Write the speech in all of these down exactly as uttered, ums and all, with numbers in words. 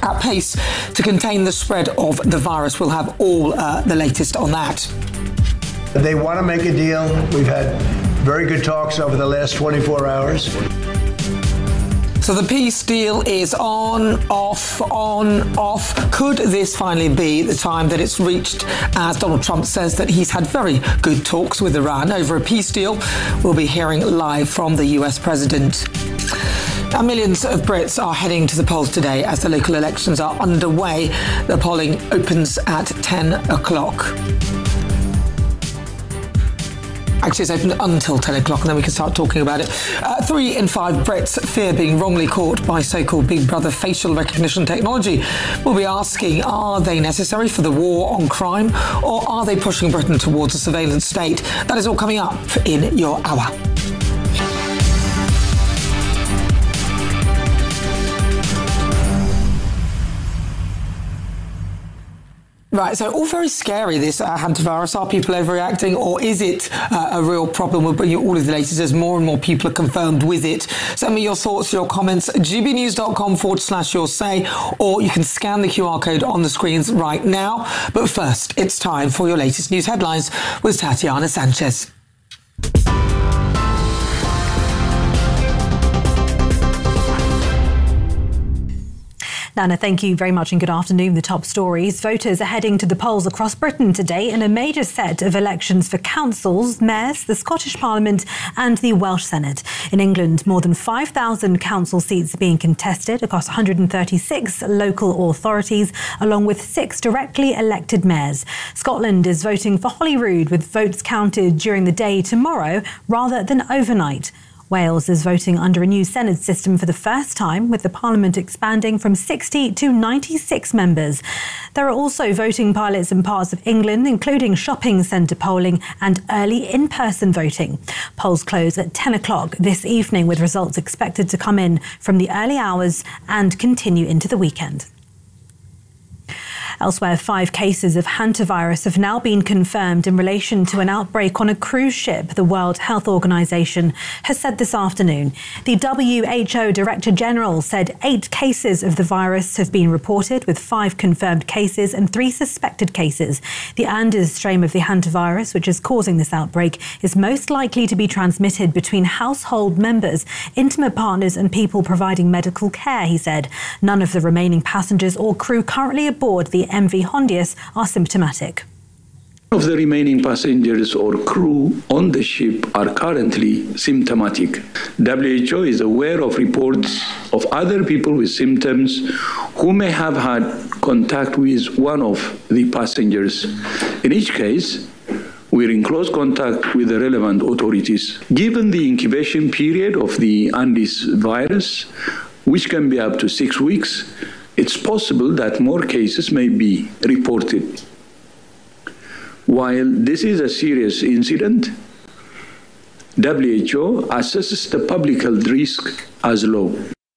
at pace to contain the spread of the virus. We'll have all uh, the latest on that. They want to make a deal. We've had very good talks over the last twenty-four hours. So the peace deal is on, off, on, off. Could this finally be the time that it's reached, as Donald Trump says that he's had very good talks with Iran over a peace deal? We'll be hearing live from the U S president. Now, millions of Brits are heading to the polls today as the local elections are underway. The polling opens at ten o'clock. Actually, it's open until ten o'clock, and then we can start talking about it. Uh, three in five Brits fear being wrongly caught by so-called Big Brother facial recognition technology. We'll be asking, are they necessary for the war on crime, or are they pushing Britain towards a surveillance state? That is all coming up in your hour. Right, so all very scary, this uh, hantavirus. Are people overreacting, or is it uh, a real problem? We'll bring you all of the latest as more and more people are confirmed with it. Send me your thoughts, your comments, gbnews.com forward slash your say, or you can scan the Q R code on the screens right now. But first, it's time for your latest news headlines with Tatiana Sanchez. Nana, thank you very much and good afternoon. The top stories. Voters are heading to the polls across Britain today in a major set of elections for councils, mayors, the Scottish Parliament and the Welsh Senate. In England, more than five thousand council seats are being contested across one hundred thirty-six local authorities, along with six directly elected mayors. Scotland is voting for Holyrood, with votes counted during the day tomorrow rather than overnight. Wales is voting under a new Senate system for the first time, with the Parliament expanding from sixty to ninety-six members. There are also voting pilots in parts of England, including shopping centre polling and early in-person voting. Polls close at ten o'clock this evening, with results expected to come in from the early hours and continue into the weekend. Elsewhere, five cases of hantavirus have now been confirmed in relation to an outbreak on a cruise ship, the World Health Organization has said this afternoon. The W H O Director General said eight cases of the virus have been reported, with five confirmed cases and three suspected cases. The Andes strain of the hantavirus, which is causing this outbreak, is most likely to be transmitted between household members, intimate partners and people providing medical care, he said. None of the remaining passengers or crew currently aboard the M V Hondius are symptomatic. Of the remaining passengers or crew on the ship are currently symptomatic. W H O is aware of reports of other people with symptoms who may have had contact with one of the passengers. In each case, we're in close contact with the relevant authorities. Given the incubation period of the Andes virus, which can be up to six weeks, it's possible that more cases may be reported. While this is a serious incident, W H O assesses the public health risk as low.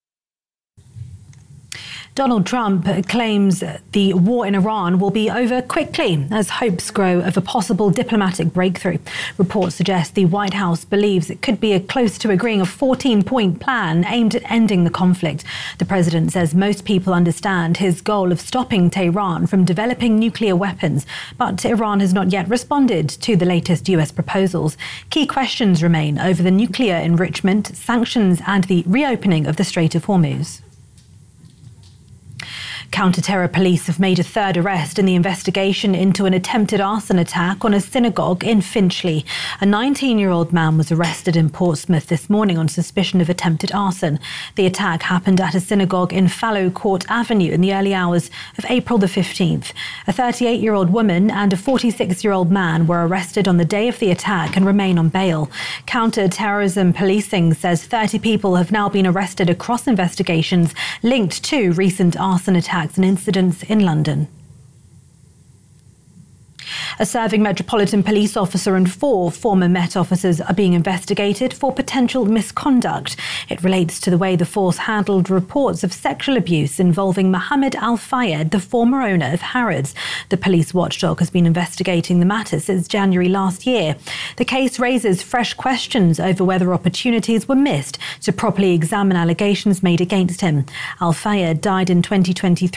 Donald Trump claims the war in Iran will be over quickly as hopes grow of a possible diplomatic breakthrough. Reports suggest the White House believes it could be close to agreeing a fourteen-point plan aimed at ending the conflict. The president says most people understand his goal of stopping Tehran from developing nuclear weapons, but Iran has not yet responded to the latest U S proposals. Key questions remain over the nuclear enrichment, sanctions and the reopening of the Strait of Hormuz. Counter-terror police have made a third arrest in the investigation into an attempted arson attack on a synagogue in Finchley. A nineteen-year-old man was arrested in Portsmouth this morning on suspicion of attempted arson. The attack happened at a synagogue in Fallow Court Avenue in the early hours of April the fifteenth. A thirty-eight-year-old woman and a forty-six-year-old man were arrested on the day of the attack and remain on bail. Counter-terrorism policing says thirty people have now been arrested across investigations linked to recent arson attacks and incidents in London. A serving Metropolitan Police officer and four former Met officers are being investigated for potential misconduct. It relates to the way the force handled reports of sexual abuse involving Mohammed Al-Fayed, the former owner of Harrods. The police watchdog has been investigating the matter since January last year. The case raises fresh questions over whether opportunities were missed to properly examine allegations made against him. Al-Fayed died in twenty twenty-three